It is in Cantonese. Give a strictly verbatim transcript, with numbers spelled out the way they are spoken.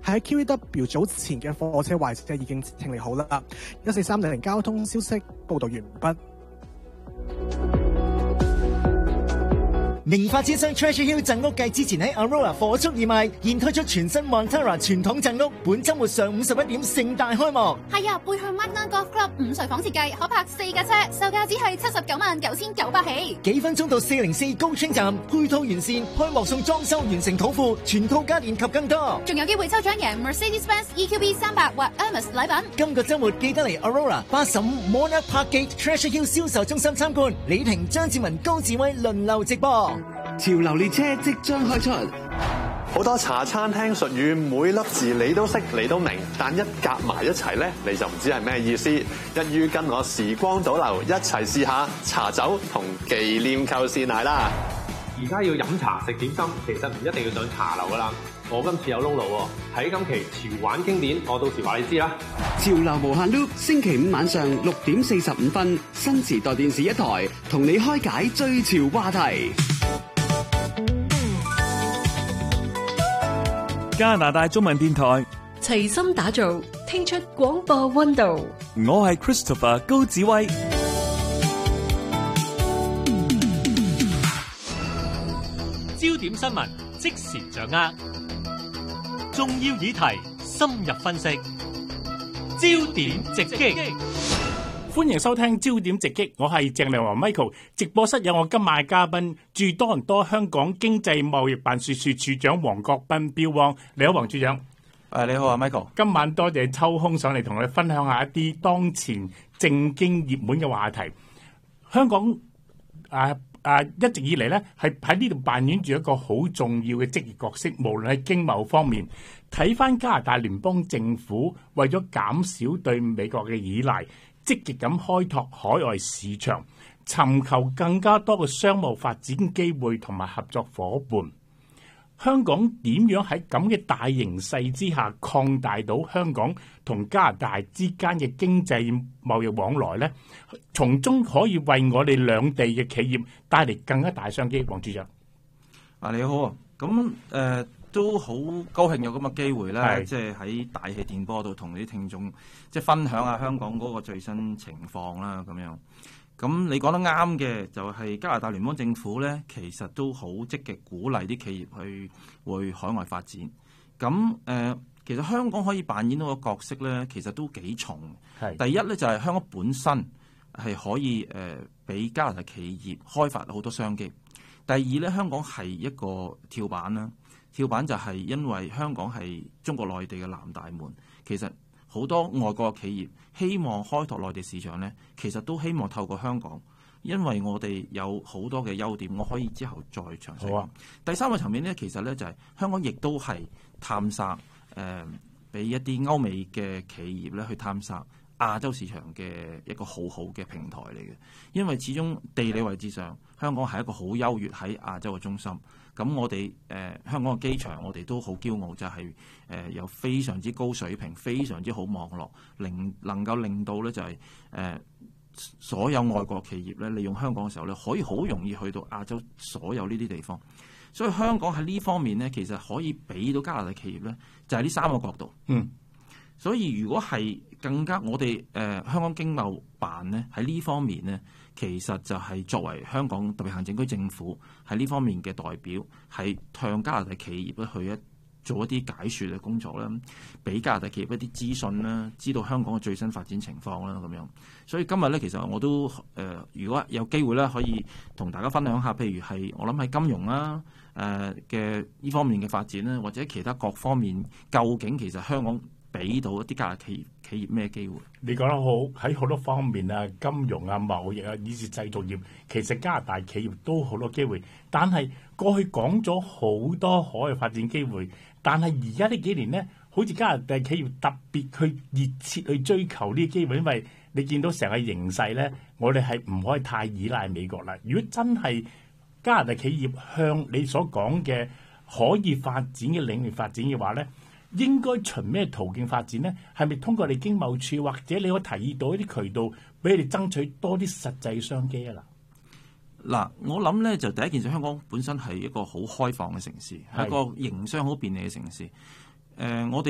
喺 Q E W 早前嘅貨車壞車已經清理好啦。一四三零交通消息報導完畢。 明發展商 Treasure Hill 贈屋計之前喺 Aurora 火速義賣，現推出全新 Montara 傳統贈屋，本週末上午十一點盛大開幕。 係啊，背向 Magna Golf Club 五睡房設計，可泊四架車，售價只係七十九萬九千九百起。 幾分鐘到四零四高清站，配套完善，開幕送裝修完成土庫，全套家電及更多。 仲有機會抽獎贏 Mercedes-Benz E Q B 三百或 Hermes 禮品。 今個週末記得嚟 Aurora 八十五 Monarch Park Gate Treasure Hill 銷售中心參觀，李婷、張志文、高志威輪流直播。 潮流列車即將開出， 好多茶餐廳術語，每粒字你都識，你都明，但一夾埋一齊咧，你就唔知係咩意思。一於跟我時光倒流，一齊試下茶酒同紀念購鮮奶啦！ 而家要飲茶食點心，其實唔一定要上茶樓噶啦。我今次有撈路喎，喺今期潮玩經典，我到時話你知啦。 潮流無限 loop， 星期五晚上六點四十五分，新時代電視一台，同你開解最潮話題。 加拿大中文電台齊心打造，聽出廣播溫度。 我係 Christopher 高子威。 焦點新聞即時掌握，重要議題深入分析，焦點直擊。 歡迎收聽焦點直擊，我係鄭亮華 Michael。直播室有我今晚嘅嘉賓，駐多倫多香港經濟貿易辦事處處長黃國斌標王。你好，黃處長。 誒，你好啊 Michael。 今晚多謝抽空上嚟同我哋分享一下一啲當前政經熱門嘅話題。香港啊啊一直以嚟咧係喺呢度扮演住一個好重要嘅積極角色，無論喺經貿方面，睇翻加拿大聯邦政府為咗減少對美國嘅依賴，積極咁開拓海外市場，尋求更加多嘅商務發展機會同埋合作夥伴。香港點樣喺咁嘅大形勢之下擴大到香港同加拿大之間嘅經濟貿易往來呢？從中可以為我哋兩地嘅企業帶嚟更加大商機。黃處長， 啊你好啊，咁誒、呃、都好高興有咁嘅機會咧，即係喺大氣電波度同啲聽眾即係分享下香港嗰個最新情況啦，咁樣。咁你講得啱嘅，就係加拿大聯邦政府咧，其實都好積極鼓勵啲企業去去海外發展。咁誒、呃，其實香港可以扮演到個角色咧，其實都幾重。第一咧就係、是、香港本身係可以誒俾、呃、加拿大企業開發好多商機。第二咧，香港係一個跳板啦，跳板就係因為香港係中國內地嘅南大門，其實。好多外國企業希望開拓內地市場呢，其實都希望透過香港，因為我哋有好多嘅優點，我可以之後再詳細講。第三個層面呢，其實呢就係、是、香港亦都係探索誒，俾、呃、一啲歐美嘅企業咧去探索亞洲市場嘅一個好好嘅平台嚟嘅。因為始終地理位置上，香港係一個好優越喺亞洲嘅中心。咁我哋誒、呃、香港嘅機場，我哋都好驕傲，就係、是、誒、呃、有非常之高水平、非常之好網絡，令能夠令到咧就係、是、誒、呃、所有外國企業咧利用香港嘅時候咧，可以好容易去到亞洲所有呢啲地方。所以香港喺呢方面咧，其實可以俾到加拿大企業咧，就係、是、呢三個角度。嗯。所以如果係更加我哋誒、呃、香港經貿辦咧喺呢方面咧，其實就係作為香港特別行政區政府喺呢方面嘅代表，係向加拿大企業咧去一做一啲解說嘅工作啦，俾加拿大企業一啲資訊啦，知道香港嘅最新發展情況啦咁樣。所以今日咧，其實我都誒、呃，如果有機會咧，可以同大家分享下，譬如係我諗喺金融啦誒嘅呢方面嘅發展啦，或者其他各方面，究竟其實香港俾到一啲加拿大企業企業咩機會？ 你講得好，喺好多方面啊，金融啊、貿易啊，以至製造業，其實加拿大企業都好多機會。但係過去講咗好多海外發展機會，但係而家呢幾年呢，好似加拿大企業特別去熱切去追求呢啲機會，因為你見到成個形勢呢，我哋係唔可以太依賴美國啦。如果真係加拿大企業向你所講嘅可以發展嘅領域發展嘅話呢，應該循咩途徑發展呢？係咪通過你經貿處，或者你可以提議到一啲渠道，俾你哋爭取多啲實際商機啊？ 嗱，嗱，我諗咧就第一件事，香港本身係一個好開放嘅城市，係一個營商好便利嘅城市。誒、呃，我哋